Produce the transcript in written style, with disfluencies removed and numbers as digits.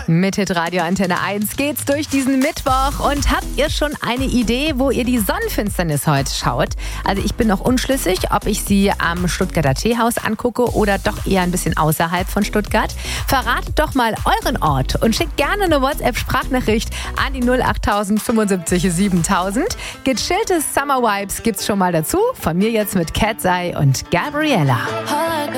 Mit Hitradio Antenne 1 geht's durch diesen Mittwoch. Und habt ihr schon eine Idee, wo ihr die Sonnenfinsternis heute schaut? Also ich bin noch unschlüssig, ob ich sie am Stuttgarter Teehaus angucke oder doch eher ein bisschen außerhalb von Stuttgart. Verratet doch mal euren Ort und schickt gerne eine WhatsApp-Sprachnachricht an die 08000 75 7000. Gechilltes Summer Vibes gibt's schon mal dazu. Von mir jetzt mit Cat's Eye und Gabriella.